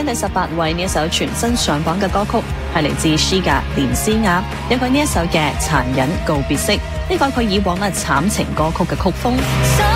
第18位呢一首全新上榜嘅歌曲係嚟自 Shiga 連詩雅，有佢呢一首嘅殘忍告別式，呢個係佢以往慘情歌曲嘅曲風。